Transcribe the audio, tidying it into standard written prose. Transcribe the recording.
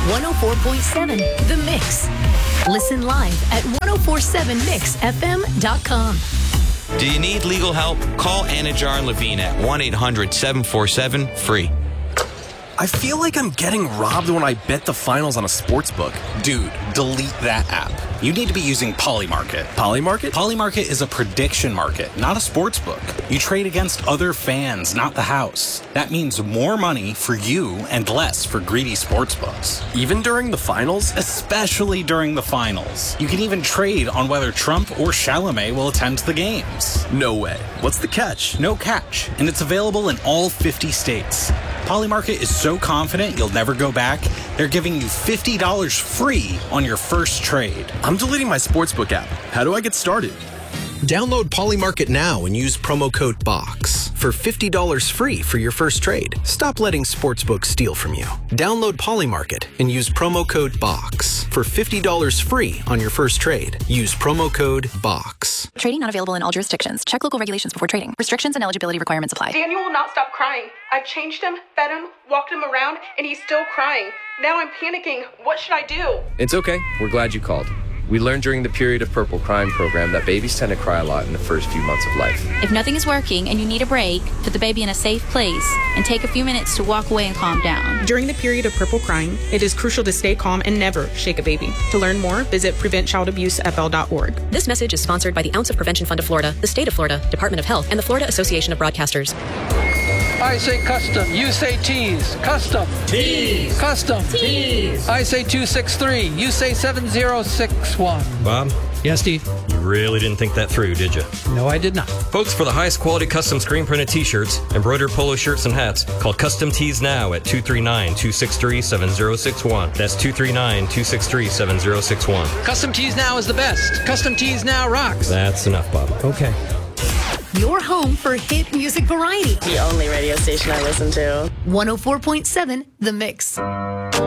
104.7 The Mix. Listen live at 1047mixfm.com. Do you need legal help? Call Anajar and Levine at 1-800-747-FREE. I feel like I'm getting robbed when I bet the finals on a sports book. Dude, delete that app. You need to be using Polymarket. Polymarket? Polymarket is a prediction market, not a sports book. You trade against other fans, not the house. That means more money for you and less for greedy sports books. Even during the finals? Especially during the finals. You can even trade on whether Trump or Chalamet will attend the games. No way. What's the catch? No catch. And it's available in all 50 states. Polymarket is so confident you'll never go back, they're giving you $50 free on your first trade. I'm deleting my sportsbook app. How do I get started? Download Polymarket now and use promo code BOX for $50 free for your first trade. Stop letting sportsbooks steal from you. Download Polymarket and use promo code BOX for $50 free on your first trade. Use promo code BOX. Trading not available in all jurisdictions. Check local regulations before trading. Restrictions and eligibility requirements apply. Daniel will not stop crying. I've changed him, fed him, walked him around, and he's still crying. Now I'm panicking. What should I do? It's okay. We're glad you called. We learned during the Period of Purple Crying program that babies tend to cry a lot in the first few months of life. If nothing is working and you need a break, put the baby in a safe place and take a few minutes to walk away and calm down. During the period of purple crying, it is crucial to stay calm and never shake a baby. To learn more, visit preventchildabusefl.org. This message is sponsored by the Ounce of Prevention Fund of Florida, the State of Florida, Department of Health, and the Florida Association of Broadcasters. I say custom. You say tease. Custom. Tease. Custom. Tease. I say 263. You say 7061. Bob? Yeah, Steve? You really didn't think that through, did you? No, I did not. Folks, for the highest quality custom screen printed t-shirts, embroidered polo shirts, and hats, call Custom Tees now at 239-263-7061. That's 239-263-7061. Custom Tees Now is the best. Custom Tees Now rocks. That's enough, Bob. Okay. Your home for hit music variety. The only radio station I listen to. 104.7 The Mix.